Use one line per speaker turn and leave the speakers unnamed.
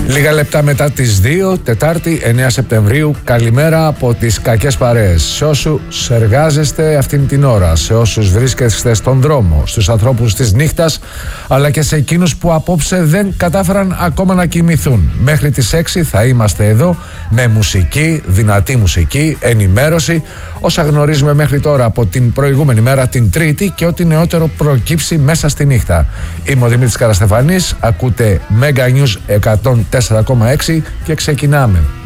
Λίγα λεπτά μετά τις 2, Τετάρτη 9 Σεπτεμβρίου, καλημέρα από τις κακές παρέες. Σε όσους εργάζεστε αυτήν την ώρα, σε όσους βρίσκεστε στον δρόμο, στους ανθρώπους της νύχτας, αλλά και σε εκείνους που απόψε δεν κατάφεραν ακόμα να κοιμηθούν. Μέχρι τις 6 θα είμαστε εδώ με μουσική, δυνατή μουσική, ενημέρωση, όσα γνωρίζουμε μέχρι τώρα από την προηγούμενη μέρα, την Τρίτη, και ό,τι νεότερο προκύψει μέσα στη νύχτα. Είμαι ο Δημήτρης Καραστεφανής, ακούτε Mega News 104,6 και ξεκινάμε.